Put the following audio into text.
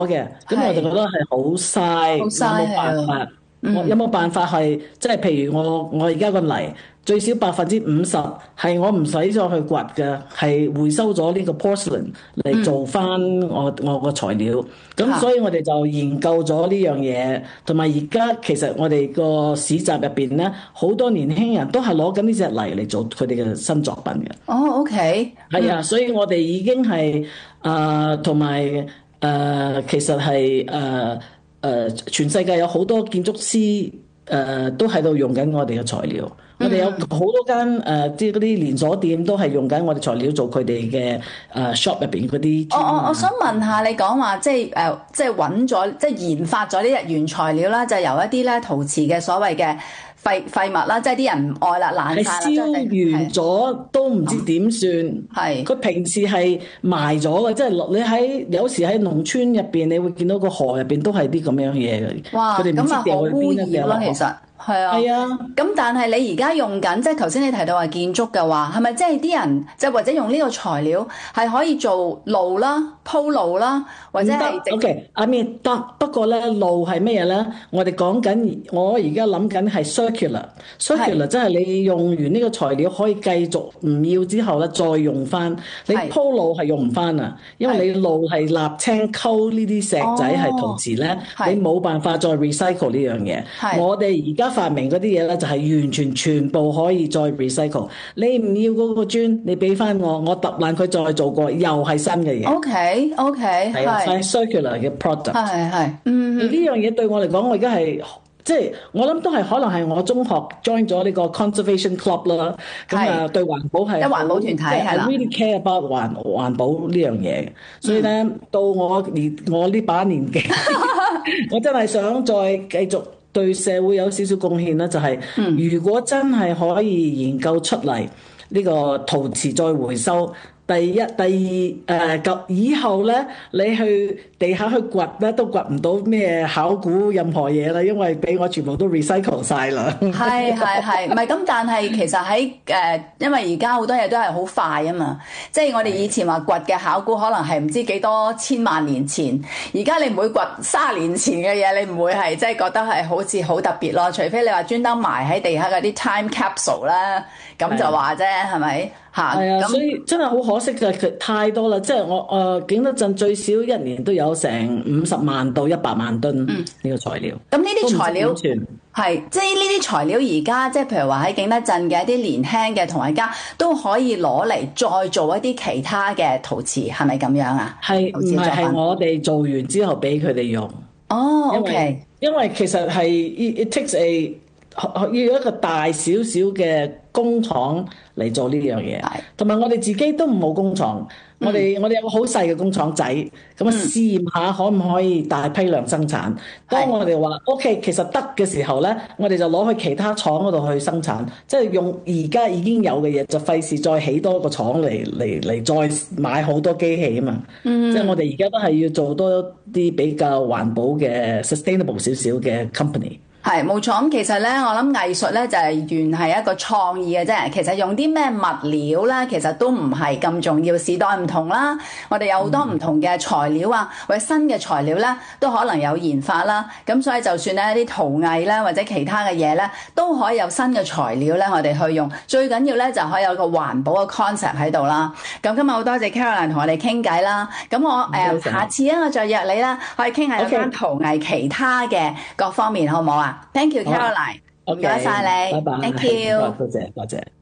嘅，咁我就覺得係好嘥， 好嘥有冇係啊， 辦法？我有嗯冇辦法係即係譬如我而家個泥最少50%係我唔使再去掘嘅，係回收咗呢個 porcelain 嚟嗯做翻我個材料。咁嚇。 所以我哋就研究咗呢樣嘢，同埋而家其實我哋個市集入邊咧，好多年輕人都係攞緊呢隻泥嚟做佢哋嘅新作品嘅。 哦，OK， 係啊，所以我哋已經係同埋其實係全世界有好多建築師都喺度用緊我哋嘅材料。我哋有嗯， 好多間即係嗰啲連鎖店都係用緊我哋材料做佢哋嘅shop 入邊嗰啲磚啊。 我想問下你講話，即係揾咗，即係研發咗呢日原材料啦，就由一啲咧陶瓷嘅所謂嘅廢物啦，即係啲人唔愛啦，爛係晒啦， 燒完咗都唔知點算。 係佢平時係埋咗嘅，即係有時喺農村入邊，你會見到個河入邊都係啲咁樣嘢嘅。 哇， 佢哋唔知咁啊好掉去邊啊， 污染啦， 掉落河。 其實係啊。 係啊， 咁但係你而家用緊，即係頭先你提到話建築嘅話，係咪即係啲人即係或者用呢個材料係可以做路啦、鋪路啦，或者唔得。 係直 OK，阿面得，不過咧路係咩嘢咧？我哋講緊，我而家諗緊係 circular，circular 即係你用完呢個材料可以繼續唔要之後咧再用翻。你係鋪路係用唔翻啊，因為你路係瀝青溝呢啲石仔係陶瓷咧， 係你冇辦法再 recycle 呢樣嘢。 係我哋而家發明嗰啲嘢咧就係完全全部可以再 recycle。你唔要嗰個磚，你俾翻我揼爛佢再做過，又係新嘅嘢。 OK， 係啊， 係係 circular 嘅 product。 係，嗯。 而呢樣嘢對我嚟講，我而家係即係我諗都係可能係我中學 join 咗呢個 conservation club 啦。咁啊，對環保係即係環保團體即係 I 係啦， really care about 環保呢樣嘢。所以咧，到我呢把年紀，我真係想再繼續對社會有少少貢獻啦。就係如果真係可以研究出嚟呢個陶瓷再回收。第一、第二，以後咧，你去地下去掘咧，都掘唔到咩考古任何嘢啦，因為俾我全部都 recycle 晒啦。 係，唔係咁，但係其實喺因為而家好多嘢都係好快啊嘛，即係我哋以前話掘嘅考古可能係唔知幾多千萬年前，而家你唔會掘30年前嘅嘢，你唔會係即係覺得係好似好特別咯，除非你話專登埋喺地下嗰啲 time capsule 啦，咁就話啫，係咪嚇？ 係啊， 咁所以真係好可惜嘅，佢太多啦。即係我景德鎮最少一年都有成50萬到100萬噸呢個材料。 咁呢啲材料都唔知點算。 係即係呢啲材料而家即係譬如話喺景德鎮嘅一啲年輕嘅同學家都可以攞嚟再做一啲其他嘅陶瓷，係咪咁樣啊？ 係唔係陶瓷作品我哋做完之後俾佢哋用？ 哦因為 ，OK， 因為其實係 it takes a 要有一個大少少嘅工廠嚟做呢樣嘢， 係同埋我哋自己都冇工廠，我哋有個好細嘅工廠仔，咁啊試驗下可唔可以大批量生產。當我哋話 OK，其實得嘅時候咧，我哋就攞去其他廠嗰度去生產，即係用而家已經有嘅嘢，就費事再起多個廠嚟再買好多機器啊嘛。即係我哋而家都係要做多啲比較環保嘅 sustainable 少少嘅 company。 係冇錯，咁其實咧，我諗藝術咧就係原係一個創意嘅啫。其實用啲咩物料咧，其實都唔係咁重要。時代唔同啦，我哋有好多唔同嘅材料啊，或者新嘅材料咧，都可能有研發啦。咁所以就算咧啲陶藝咧，或者其他嘅嘢咧，都可以有新嘅材料咧，我哋去用。最緊要咧就可以有個環保嘅 concept 喺度啦。咁今日好多謝 Caroline 同我哋傾偈啦。咁我下次我再約你啦，可以傾下有關陶藝其他嘅各方面，好唔好啊？Thank you, Caroline。唔該晒你。 拜拜。 Thank you。 多謝多謝。